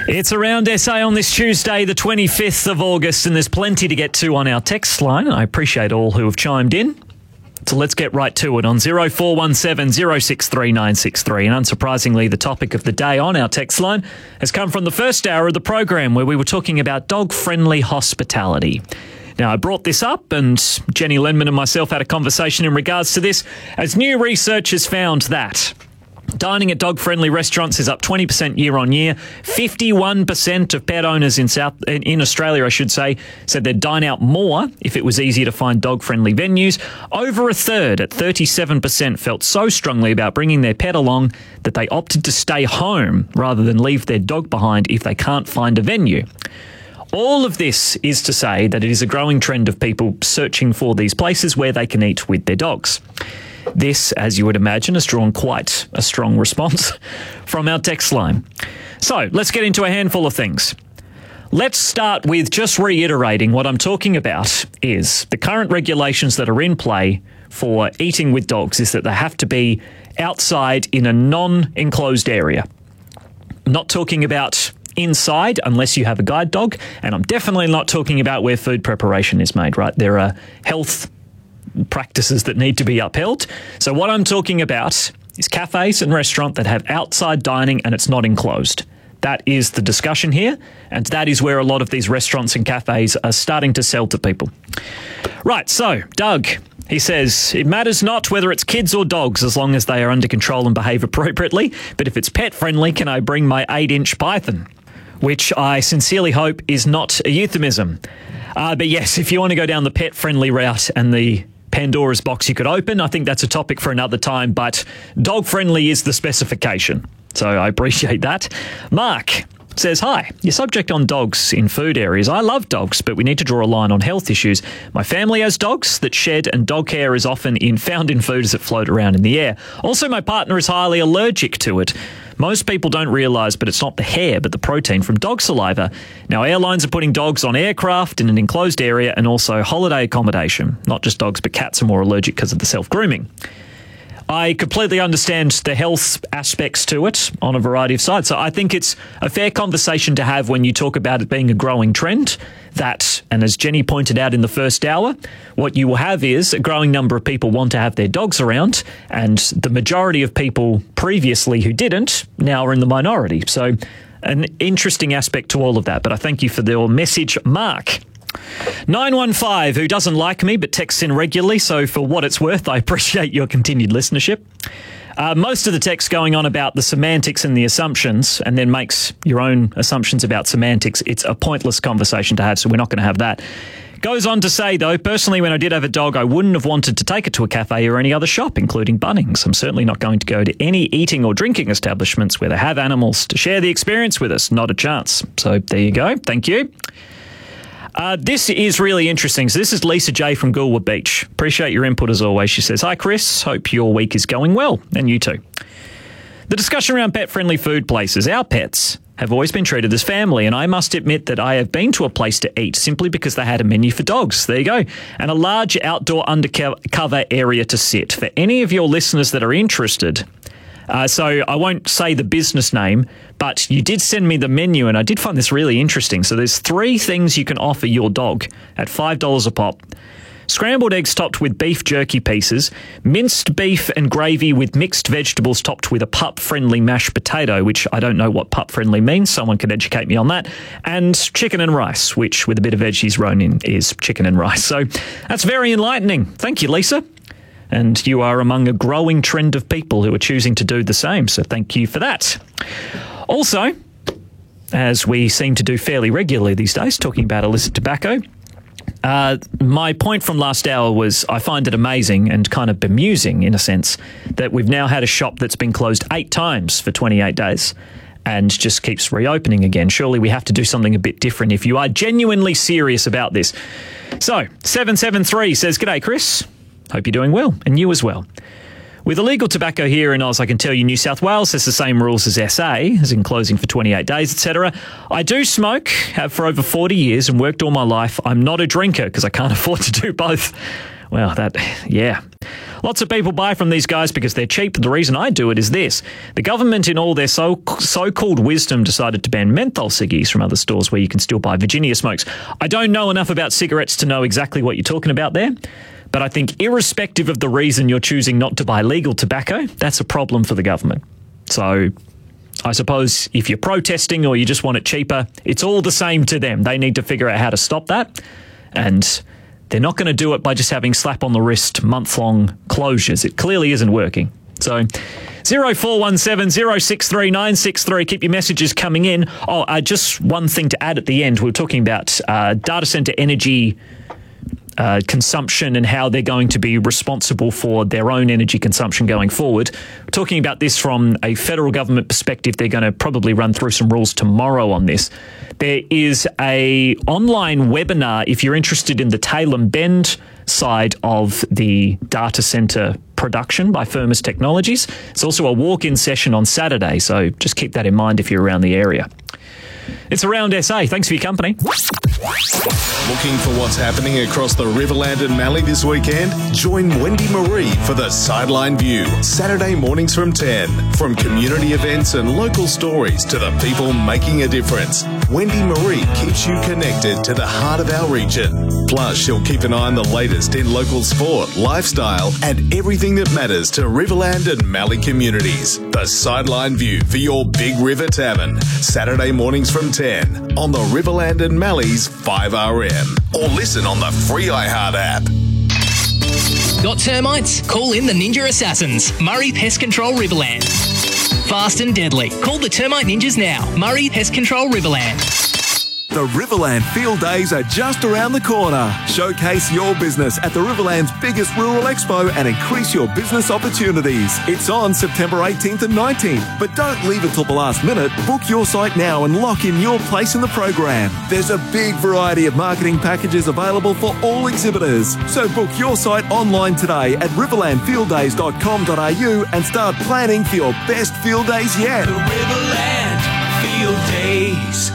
It's Around SA on this Tuesday, the 25th of August, and there's plenty to get to on our text line. I appreciate all who have chimed in. So let's get right to it on 0417 063 963. And unsurprisingly, the topic of the day on our text line has come from the first hour of the program where we were talking about dog-friendly hospitality. Now, I brought this up and Jenny Lenman and myself had a conversation in regards to this, as new research has found that dining at dog-friendly restaurants is up 20% year on year. 51% of pet owners in Australia, I should say, said they'd dine out more if it was easier to find dog-friendly venues. Over a third, at 37%, felt so strongly about bringing their pet along that they opted to stay home rather than leave their dog behind if they can't find a venue. All of this is to say that it is a growing trend of people searching for these places where they can eat with their dogs. This, as you would imagine, has drawn quite a strong response from our text line. So let's get into a handful of things. Let's start with just reiterating what I'm talking about is the current regulations that are in play for eating with dogs is that they have to be outside in a non-enclosed area. I'm not talking about inside unless you have a guide dog, and I'm definitely not talking about where food preparation is made, right? There are health practices that need to be upheld. So what I'm talking about is cafes and restaurants that have outside dining and it's not enclosed. That is the discussion here, and that is where a lot of these restaurants and cafes are starting to sell to people. Right, so Doug, he says, it matters not whether it's kids or dogs as long as they are under control and behave appropriately, but if it's pet friendly, can I bring my 8-inch python? Which I sincerely hope is not a euphemism. But yes, if you want to go down the pet-friendly route and the Pandora's box you could open, I think that's a topic for another time, but dog-friendly is the specification. So I appreciate that. Mark says, hi, your subject on dogs in food areas. I love dogs, but we need to draw a line on health issues. My family has dogs that shed, and dog hair is often found in food as it floats around in the air. Also, my partner is highly allergic to it. Most people don't realise, but it's not the hair, but the protein from dog saliva. Now, airlines are putting dogs on aircraft in an enclosed area and also holiday accommodation. Not just dogs, but cats are more allergic because of the self-grooming. I completely understand the health aspects to it on a variety of sides. So I think it's a fair conversation to have when you talk about it being a growing trend. That, and as Jenny pointed out in the first hour, what you will have is a growing number of people want to have their dogs around, and the majority of people previously who didn't now are in the minority. So an interesting aspect to all of that. But I thank you for your message, Mark. 915, who doesn't like me but texts in regularly, so for what it's worth, I appreciate your continued listenership. Most of the text going on about the semantics and the assumptions, and then makes your own assumptions about semantics. It's a pointless conversation to have, so we're not going to have that. Goes on to say, though, personally, when I did have a dog, I wouldn't have wanted to take it to a cafe or any other shop, including Bunnings. I'm certainly not going to go to any eating or drinking establishments where they have animals to share the experience with us. Not a chance. So there you go. Thank you. This is really interesting. So this is Lisa J from Goolwa Beach. Appreciate your input as always. She says, hi, Chris. Hope your week is going well. And you too. The discussion around pet-friendly food places. Our pets have always been treated as family, and I must admit that I have been to a place to eat simply because they had a menu for dogs. There you go. And a large outdoor undercover area to sit. For any of your listeners that are interested, so I won't say the business name, but you did send me the menu and I did find this really interesting. So there's 3 things you can offer your dog at $5 a pop. Scrambled eggs topped with beef jerky pieces, minced beef and gravy with mixed vegetables topped with a pup-friendly mashed potato, which I don't know what pup-friendly means. Someone can educate me on that. And chicken and rice, which with a bit of veggies thrown in is chicken and rice. So that's very enlightening. Thank you, Lisa. And you are among a growing trend of people who are choosing to do the same. So thank you for that. Also, as we seem to do fairly regularly these days, talking about illicit tobacco, my point from last hour was I find it amazing and kind of bemusing in a sense that we've now had a shop that's been closed 8 times for 28 days and just keeps reopening again. Surely we have to do something a bit different if you are genuinely serious about this. So 773 says, g'day, Chris. Hope you're doing well, and you as well. With illegal tobacco here in Oz, I can tell you New South Wales has the same rules as SA, as in closing for 28 days, etc. I do smoke, have for over 40 years, and worked all my life. I'm not a drinker because I can't afford to do both. Well, lots of people buy from these guys because they're cheap. The reason I do it is this. The government, in all their so-called wisdom, decided to ban menthol ciggies from other stores where you can still buy Virginia smokes. I don't know enough about cigarettes to know exactly what you're talking about there, but I think irrespective of the reason you're choosing not to buy legal tobacco, that's a problem for the government. So I suppose if you're protesting or you just want it cheaper, it's all the same to them. They need to figure out how to stop that, and they're not going to do it by just having slap on the wrist month-long closures. It clearly isn't working. So 0417 063 963, keep your messages coming in. Just one thing to add at the end. We were talking about data centre energy consumption and how they're going to be responsible for their own energy consumption going forward. We're talking about this from a federal government perspective. They're going to probably run through some rules tomorrow on this. There is a online webinar if you're interested in the Tailem Bend side of the data centre production by Firmus Technologies. It's also a walk-in session on Saturday, so just keep that in mind if you're around the area. It's Around SA. Thanks for your company. Looking for what's happening across the Riverland and Mallee this weekend? Join Wendy Marie for the Sideline View, Saturday mornings from 10. From community events and local stories to the people making a difference, Wendy Marie keeps you connected to the heart of our region. Plus, she'll keep an eye on the latest in local sport, lifestyle, and everything that matters to Riverland and Mallee communities. The Sideline View for your Big River Tavern, Saturday mornings from 10 on the Riverland and Malley's 5RM, or listen on the free iHeart app. Got termites? Call in the Ninja Assassins, Murray Pest Control Riverland. Fast and deadly. Call the Termite Ninjas now, Murray Pest Control Riverland. The Riverland Field Days are just around the corner. Showcase your business at the Riverland's biggest rural expo and increase your business opportunities. It's on September 18th and 19th, but don't leave it till the last minute. Book your site now and lock in your place in the program. There's a big variety of marketing packages available for all exhibitors. So book your site online today at riverlandfielddays.com.au and start planning for your best field days yet. The Riverland Field Days.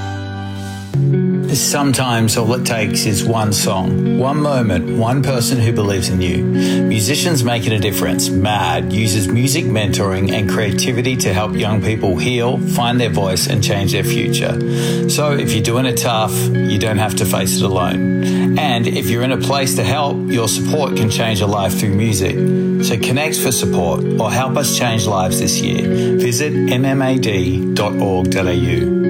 Sometimes all it takes is one song, one moment, one person who believes in you. Musicians Making a Difference, MAD, uses music mentoring and creativity to help young people heal, find their voice and change their future. So if you're doing it tough, you don't have to face it alone. And if you're in a place to help, your support can change a life through music. So connect for support or help us change lives this year. Visit mmad.org.au.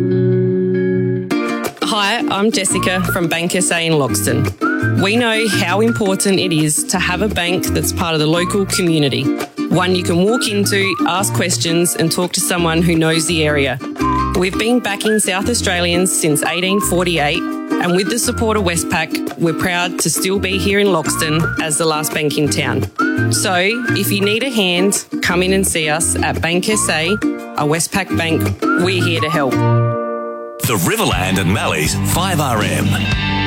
Hi, I'm Jessica from Bank SA in Loxton. We know how important it is to have a bank that's part of the local community, one you can walk into, ask questions and talk to someone who knows the area. We've been backing South Australians since 1848, and with the support of Westpac, we're proud to still be here in Loxton as the last bank in town. So if you need a hand, come in and see us at Bank SA, a Westpac bank. We're here to help. The Riverland and Mallee's 5RM.